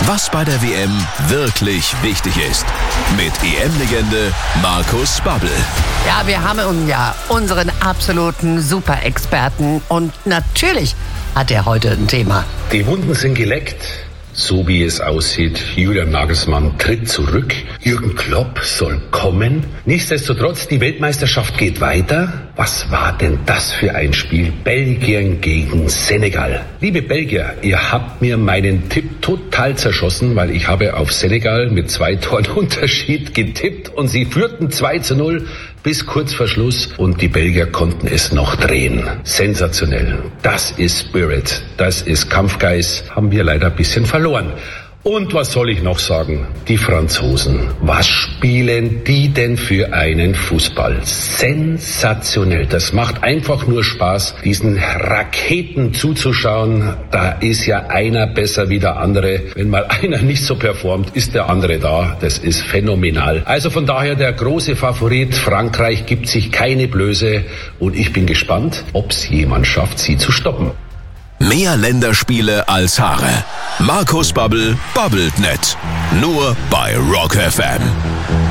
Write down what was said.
Was bei der WM wirklich wichtig ist. Mit EM-Legende Markus Babbel. Ja, wir haben unseren absoluten Super-Experten und natürlich hat er heute ein Thema. Die Wunden sind geleckt. So wie es aussieht, Julian Nagelsmann tritt zurück, Jürgen Klopp soll kommen. Nichtsdestotrotz, die Weltmeisterschaft geht weiter. Was war denn das für ein Spiel? Belgien gegen Senegal. Liebe Belgier, ihr habt mir meinen Tipp total zerschossen, weil ich habe auf Senegal mit 2 Toren Unterschied getippt und sie führten 2-0 bis kurz vor Schluss und die Belgier konnten es noch drehen. Sensationell. Das ist Spirit, das ist Kampfgeist. Haben wir leider ein bisschen verloren. Und was soll ich noch sagen? Die Franzosen. Was spielen die denn für einen Fußball? Sensationell. Das macht einfach nur Spaß, diesen Raketen zuzuschauen. Da ist ja einer besser wie der andere. Wenn mal einer nicht so performt, ist der andere da. Das ist phänomenal. Also von daher der große Favorit. Frankreich gibt sich keine Blöße. Und ich bin gespannt, ob es jemand schafft, sie zu stoppen. Mehr Länderspiele als Haare. Markus Babbel babbelt nett. Nur bei Rock FM.